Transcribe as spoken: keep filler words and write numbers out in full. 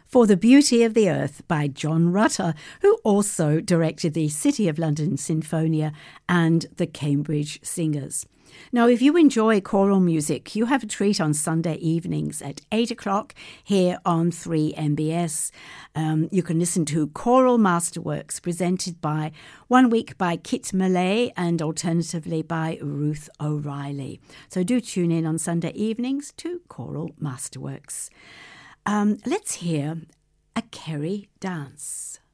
For the Beauty of the Earth by John Rutter, who also directed the City of London Sinfonia and the Cambridge Singers. Now, if you enjoy choral music, you have a treat on Sunday evenings at eight o'clock here on three M B S. Um, you can listen to Choral Masterworks presented by one week by Kit Malay and alternatively by Ruth O'Reilly. So do tune in on Sunday evenings to Choral Masterworks. Um, let's hear a Kerry dance.